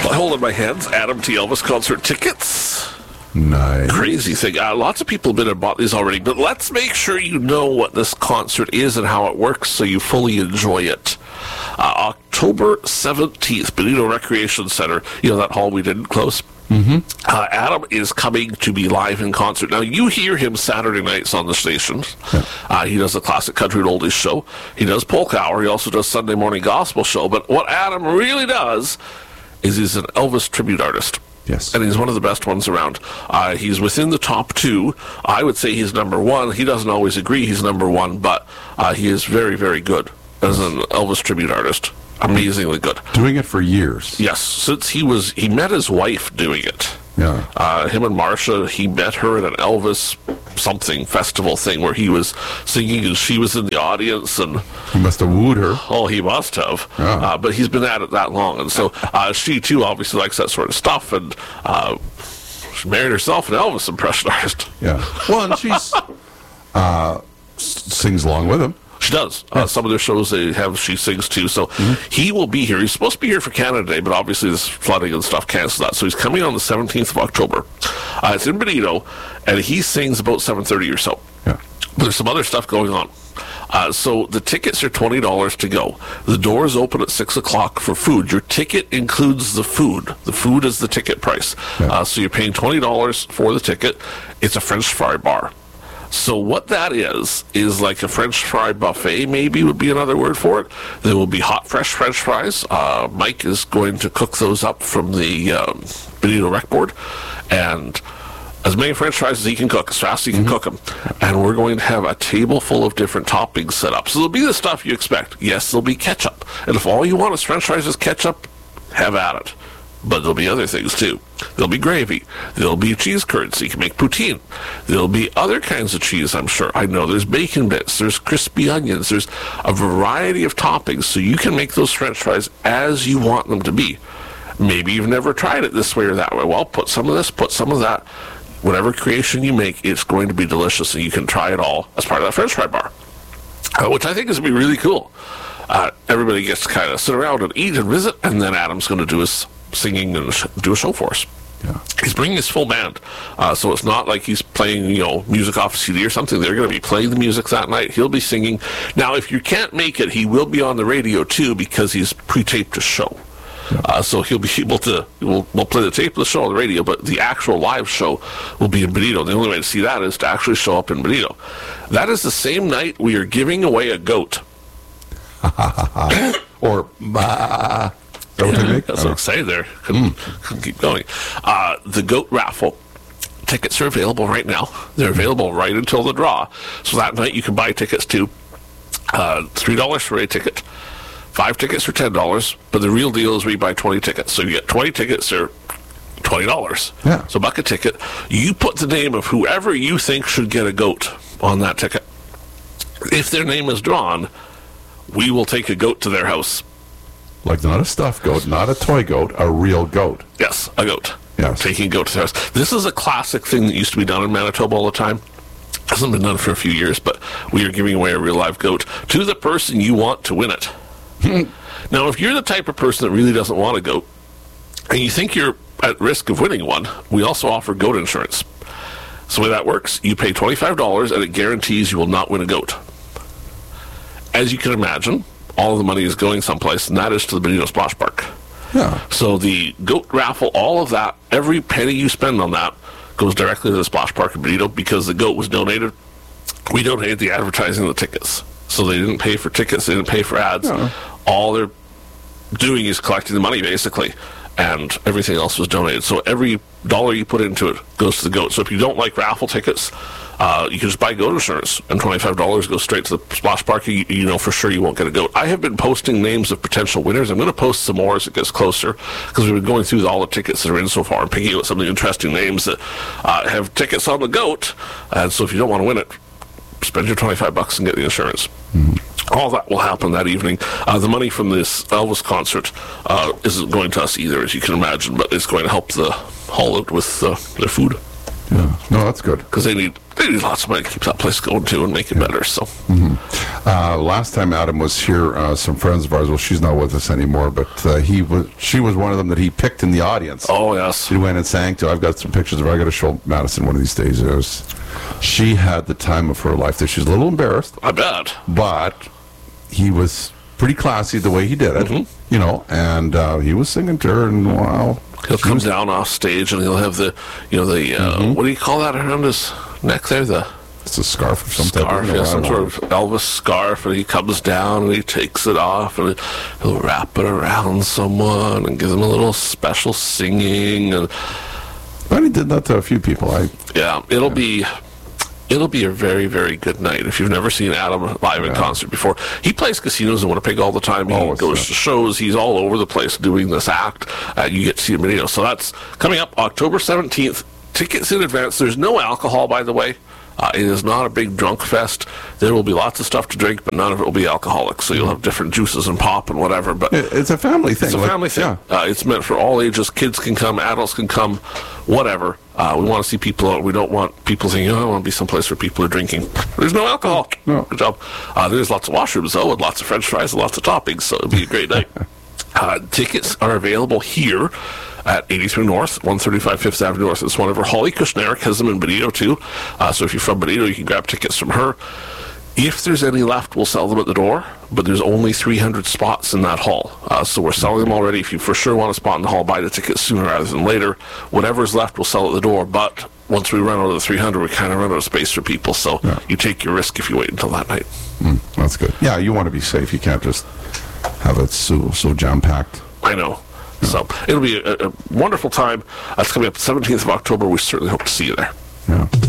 I hold in my hands Adam T. Elvis concert tickets. Nice. Crazy thing. Lots of people have been and bought these already, but let's make sure you know what this concert is and how it works so you fully enjoy it. October 17th, Benito Recreation Center. You know that hall we didn't close? Mm-hmm. Adam is coming to be live in concert. Now, you hear him Saturday nights on the stations. Yeah. He does the classic country and oldies show. He does polka hour. He also does Sunday morning gospel show. But what Adam really does is he's an Elvis tribute artist. Yes. And he's one of the best ones around. He's within the top two. I would say he's number one. He doesn't always agree he's number one, but he is very, very good as an Elvis tribute artist. Amazingly good. Doing it for years. Yes, since he met his wife doing it. Yeah. Him and Marcia, he met her at an Elvis something festival thing where he was singing and she was in the audience, and he must have wooed her. Oh, he must have. Yeah. But he's been at it that long, and so she too obviously likes that sort of stuff, and she married herself an Elvis impression artist. Yeah. Well, and she's sings along with him. She does. Some of their shows she sings too. So he will be here. He's supposed to be here for Canada Day, but obviously this flooding and stuff canceled that. So he's coming on the 17th of October. It's in Benito, and he sings about 7:30 or so. Yeah. But there's some other stuff going on. So the tickets are $20 to go. The doors open at 6 o'clock for food. Your ticket includes the food. The food is the ticket price. Yeah. So you're paying $20 for the ticket. It's a French fry bar. So what that is like a French fry buffet, maybe would be another word for it. There will be hot, fresh French fries. Mike is going to cook those up from the Benito Rec Board. And as many French fries as he can cook, as fast as he can cook them. And we're going to have a table full of different toppings set up. So there'll be the stuff you expect. Yes, there'll be ketchup. And if all you want is French fries as ketchup, have at it. But there'll be other things too. There'll be gravy. There'll be cheese curds, so you can make poutine. There'll be other kinds of cheese, I'm sure. I know there's bacon bits, there's crispy onions, there's a variety of toppings, so you can make those French fries as you want them to be. Maybe you've never tried it this way or that way. Well, put some of this, put some of that. Whatever creation you make, it's going to be delicious, and you can try it all as part of that French fry bar, which I think is going to be really cool. Everybody gets to kind of sit around and eat and visit, and then Adam's going to do his singing and do a show for us. Yeah. He's bringing his full band, so it's not like he's playing, music off a CD or something. They're going to be playing the music that night. He'll be singing. Now, if you can't make it, he will be on the radio too because he's pre-taped a show. Yeah. So he'll be able to, we'll play the tape of the show on the radio, but the actual live show will be in Benito. The only way to see that is to actually show up in Benito. That is the same night we are giving away a goat. Or that's what I'm saying there. Couldn't keep going. The goat raffle. Tickets are available right now. They're available right until the draw. So that night you can buy tickets to $3 for a ticket, 5 tickets for $10, but the real deal is we buy 20 tickets. So you get 20 tickets, they're $20. Yeah. So buck a ticket. You put the name of whoever you think should get a goat on that ticket. If their name is drawn, we will take a goat to their house. Like not a stuffed goat, not a toy goat, a real goat. Yes, a goat. Yes. Taking a goat to their house. This is a classic thing that used to be done in Manitoba all the time. Hasn't been done for a few years, but we are giving away a real live goat to the person you want to win it. Now, if you're the type of person that really doesn't want a goat, and you think you're at risk of winning one, we also offer goat insurance. So the way that works, you pay $25 and it guarantees you will not win a goat. As you can imagine, all of the money is going someplace, and that is to the Benito Splash Park. Yeah. So the goat raffle, all of that, every penny you spend on that goes directly to the Splash Park in Benito because the goat was donated. We donated the advertising and the tickets. So they didn't pay for tickets, they didn't pay for ads. No. All they're doing is collecting the money, basically, and everything else was donated. So every dollar you put into it goes to the goat. So if you don't like raffle tickets, you can just buy goat insurance, and $25 goes straight to the Splash Park. You know for sure you won't get a goat. I have been posting names of potential winners. I'm going to post some more as it gets closer, because we've been going through all the tickets that are in so far and picking out some of the interesting names that have tickets on the goat. And so if you don't want to win it, spend your $25 and get the insurance. All that will happen that evening. The money from this Elvis concert isn't going to us either, as you can imagine, but it's going to help the hall out with their food. Yeah. No, that's good. Because they need lots of money to keep that place going too and make it better. So Last time Adam was here, some friends of ours. Well, she's not with us anymore, but she was one of them that he picked in the audience. oh yes, He went and sang to. I've got some pictures of her. I got to show Madison one of these days. She had the time of her life there. She's a little embarrassed, I bet. but he was pretty classy the way he did it, you know, and he was singing to her, and wow. He'll come down off stage and he'll have the what do you call that around his neck there? The It's a scarf of some type. scarf, yeah, some sort of Elvis scarf, and he comes down and he takes it off and he'll wrap it around someone and give them a little special singing. And But he did that to a few people. yeah, it'll be a very, very good night. If you've never seen Adam live in concert before, he plays casinos in Winnipeg all the time. He goes to shows. He's all over the place doing this act. You get to see him video. So that's coming up October 17th. Tickets in advance. There's no alcohol, by the way. It is not a big drunk fest. There will be lots of stuff to drink, but none of it will be alcoholic. So you'll have different juices and pop and whatever. But It's a family thing. it's a family thing. Yeah. It's meant for all ages. Kids can come, adults can come, whatever. We want to see people out. We don't want people thinking, I want to be someplace where people are drinking. There's no alcohol. No. Good job. There's lots of washrooms, though, with lots of French fries and lots of toppings, so it'll be a great night. Tickets are available here at 83 North, 135 5th Avenue North. It's one of her. Holly Kushnerek has them in Benito, too. So if you're from Benito, you can grab tickets from her. If there's any left, we'll sell them at the door, but there's only 300 spots in that hall. So we're selling them already. If you for sure want a spot in the hall, buy the tickets sooner rather than later. Whatever's left, we'll sell at the door, but once we run out of the 300, we kind of run out of space for people, so you take your risk if you wait until that night. That's good. Yeah, you want to be safe. You can't just have it so jam-packed. I know. So it'll be a wonderful time. That's coming up the 17th of October. We certainly hope to see you there. Yeah.